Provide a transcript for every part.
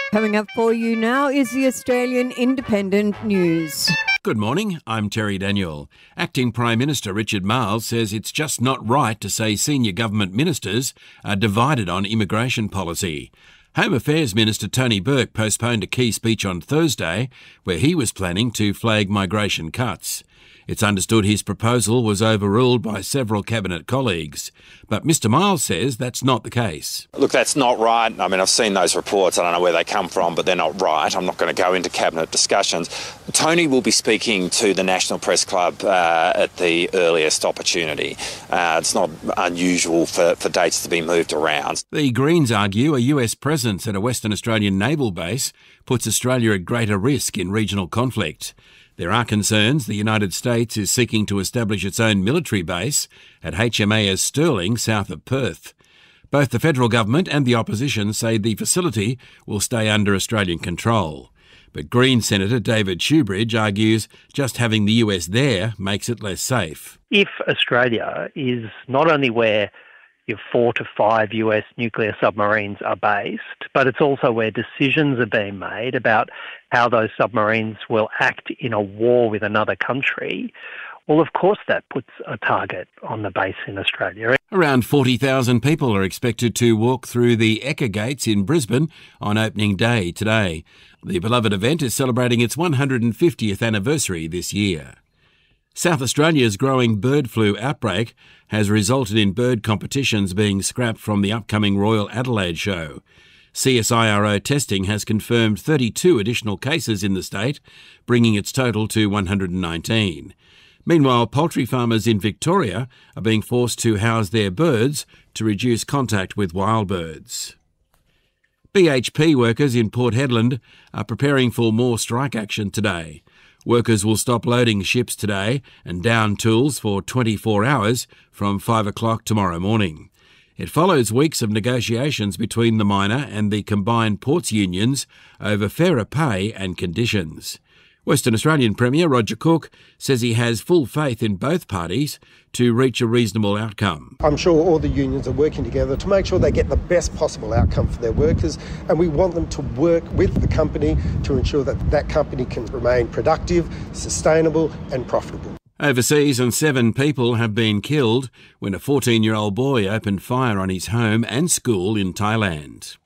Coming up for you now is the Australian Independent News. Good morning, I'm Terry Daniel. Acting Prime Minister Richard Marles says it's just not right to say senior government ministers are divided on immigration policy. Home Affairs Minister Tony Burke postponed a key speech on Thursday where he was planning to flag migration cuts. It's understood his proposal was overruled by several Cabinet colleagues. But Mr Miles says that's not the case. Look, that's not right. I mean, I've seen those reports. I don't know where they come from, but they're not right. I'm not going to go into Cabinet discussions. Tony will be speaking to the National Press Club at the earliest opportunity. It's not unusual for dates to be moved around. The Greens argue a US presence at a Western Australian naval base puts Australia at greater risk in regional conflict. There are concerns the United States is seeking to establish its own military base at HMAS Stirling, south of Perth. Both the federal government and the opposition say the facility will stay under Australian control. But Green Senator David Shoebridge argues just having the US there makes it less safe. If Australia is not only where your 4 to 5 US nuclear submarines are based, but it's also where decisions are being made about how those submarines will act in a war with another country, well, of course that puts a target on the base in Australia. Around 40,000 people are expected to walk through the Ekka Gates in Brisbane on opening day today. The beloved event is celebrating its 150th anniversary this year. South Australia's growing bird flu outbreak has resulted in bird competitions being scrapped from the upcoming Royal Adelaide show. CSIRO testing has confirmed 32 additional cases in the state, bringing its total to 119. Meanwhile, poultry farmers in Victoria are being forced to house their birds to reduce contact with wild birds. BHP workers in Port Hedland are preparing for more strike action today. Workers will stop loading ships today and down tools for 24 hours from 5 o'clock tomorrow morning. It follows weeks of negotiations between the miner and the combined ports unions over fairer pay and conditions. Western Australian Premier Roger Cook says he has full faith in both parties to reach a reasonable outcome. I'm sure all the unions are working together to make sure they get the best possible outcome for their workers, and we want them to work with the company to ensure that that company can remain productive, sustainable and profitable. Overseas, and 7 people have been killed when a 14-year-old boy opened fire on his home and school in Thailand.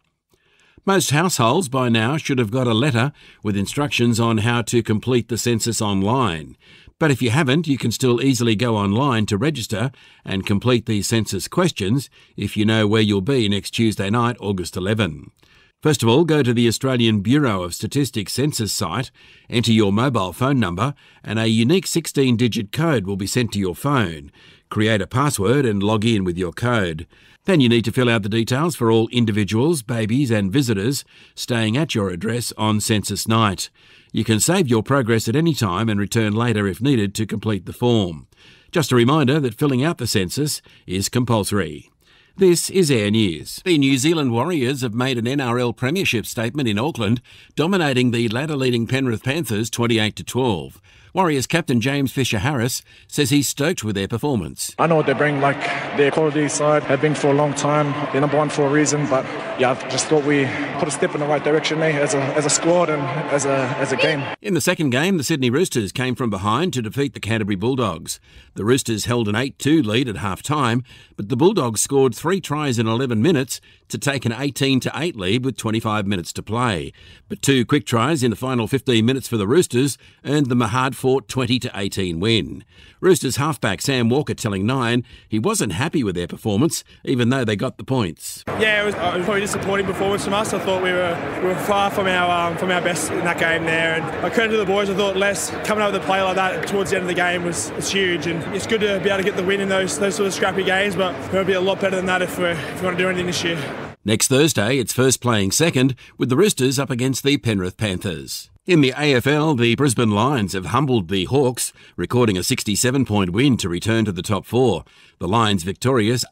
Most households by now should have got a letter with instructions on how to complete the census online. But if you haven't, you can still easily go online to register and complete the census questions if you know where you'll be next Tuesday night, August 11. First of all, go to the Australian Bureau of Statistics census site, enter your mobile phone number, and a unique 16-digit code will be sent to your phone. Create a password and log in with your code. Then you need to fill out the details for all individuals, babies and visitors staying at your address on census night. You can save your progress at any time and return later if needed to complete the form. Just a reminder that filling out the census is compulsory. This is Air News. The New Zealand Warriors have made an NRL premiership statement in Auckland, dominating the ladder-leading Penrith Panthers 28-12. Warriors captain James Fisher-Harris says he's stoked with their performance. I know what they bring, their quality side have been for a long time. They're number one for a reason, but I just thought we put a step in the right direction as a squad and as a game. In the second game, the Sydney Roosters came from behind to defeat the Canterbury Bulldogs. The Roosters held an 8-2 lead at half-time, but the Bulldogs scored 3 tries in 11 minutes to take an 18-8 lead with 25 minutes to play. But 2 quick tries in the final 15 minutes for the Roosters earned them a hard-fought 20-18 win. Roosters halfback Sam Walker telling Nine he wasn't happy with their performance, even though they got the points. Yeah, it was probably a disappointing performance from us. I thought we were far from our best in that game there. And I credit to the boys. I thought Les coming up with a play like that towards the end of the game was huge. And it's good to be able to get the win in those sort of scrappy games, but we'll be a lot better than that if we want to do anything this year. Next Thursday, it's first playing second, with the Roosters up against the Penrith Panthers. In the AFL, the Brisbane Lions have humbled the Hawks, recording a 67-point win to return to the top 4. The Lions victorious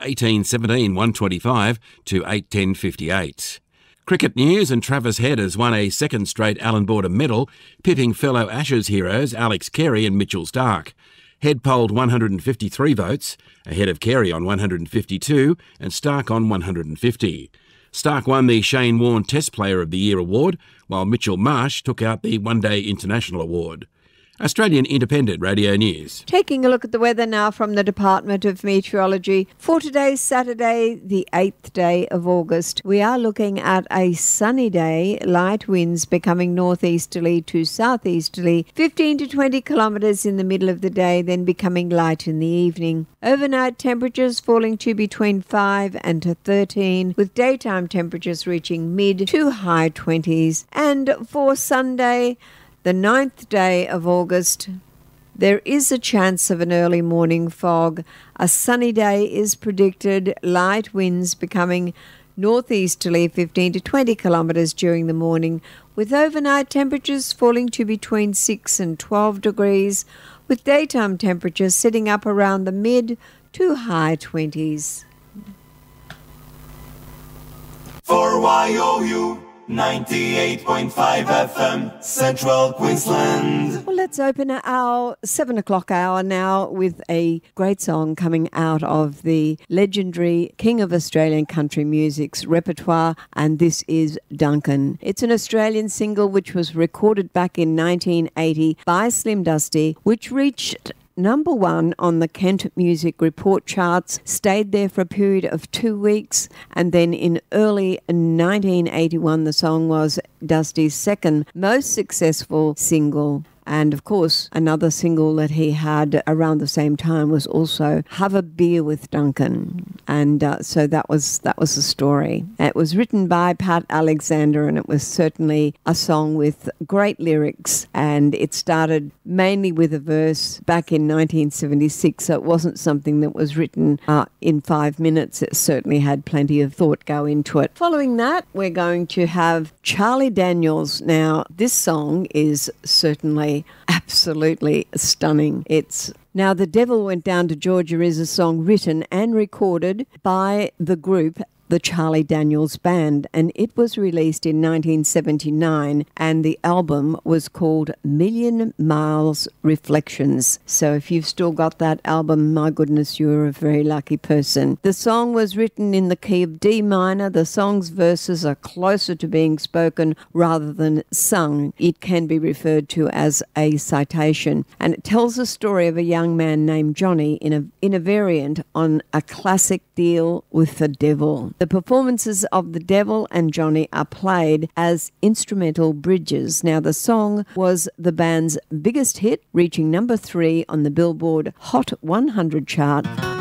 18-17-125 to 8-10-58. Cricket news, and Travis Head has won a second straight Allan Border medal, pipping fellow Ashes heroes Alex Carey and Mitchell Starc. Head polled 153 votes, ahead of Carey on 152 and Starc on 150. Stark won the Shane Warne Test Player of the Year award, while Mitchell Marsh took out the One Day International award. Australian Independent Radio News. Taking a look at the weather now from the Department of Meteorology. For today, Saturday, the 8th day of August, we are looking at a sunny day, light winds becoming northeasterly to southeasterly, 15 to 20 kilometres in the middle of the day, then becoming light in the evening. Overnight temperatures falling to between 5 and to 13, with daytime temperatures reaching mid to high 20s. And for Sunday, the 9th day of August, there is a chance of an early morning fog. A sunny day is predicted, light winds becoming northeasterly 15 to 20 kilometres during the morning, with overnight temperatures falling to between 6 and 12 degrees, with daytime temperatures sitting up around the mid to high 20s. For YOU 98.5 FM, Central Queensland. Well, let's open our 7 o'clock hour now with a great song coming out of the legendary King of Australian Country Music's repertoire, and this is Duncan. It's an Australian single which was recorded back in 1980 by Slim Dusty, which reached number 1 on the Kent Music Report charts, stayed there for a period of 2 weeks, and then in early 1981 the song was Dusty's second most successful single. And of course, another single that he had around the same time was also Have a Beer with Duncan. And so that was the story. It was written by Pat Alexander, and it was certainly a song with great lyrics. And it started mainly with a verse back in 1976. So it wasn't something that was written in 5 minutes. It certainly had plenty of thought go into it. Following that, we're going to have Charlie Daniels. Now, this song is certainly absolutely stunning. It's Now the Devil Went Down to Georgia is a song written and recorded by the group the Charlie Daniels Band, and it was released in 1979, and the album was called Million Miles Reflections. So if you've still got that album, my goodness, you're a very lucky person. The song was written in the key of D minor. The song's verses are closer to being spoken rather than sung. It can be referred to as a citation, and it tells the story of a young man named Johnny in a variant on a classic Deal with the Devil. The performances of the Devil and Johnny are played as instrumental bridges. Now, the song was the band's biggest hit, reaching number 3 on the Billboard Hot 100 chart